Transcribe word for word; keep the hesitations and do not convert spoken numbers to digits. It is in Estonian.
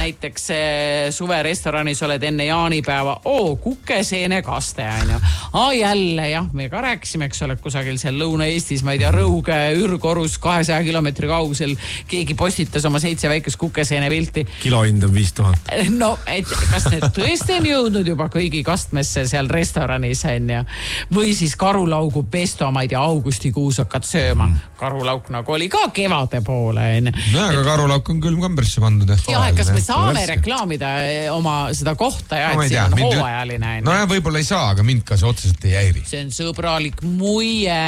näiteks suverestoranis oled enne jaanipäeva, oo, kukeseene kaste, on ju. Aa, jälle, jah, me ka rääkisime, eks ole, kusagil seal Lõuna-Eestis, ma ei tea, Rõuge, Ürgorus, kahesaja kilomeetri kaugusel, keegi postitas oma seitse väikest kukeseene pilti. Kilohind on viis tuhat. No, et kas need tõesti on jõudnud juba kõigi kastmesse seal restoranis, on ju? Või siis karulaugu pesto, ma ei tea, augustikuus hakkad sööma. Karulauk nagu oli ka kevade poole, on ju. No, aga karulauk on küll kambrisse pandud. Jah, kas me saame reklaamida oma seda kohta ja et see on hooajaline? No jah, võib-olla ei saa, aga mind ka see otseselt ei häiri. See on sõbralik muie.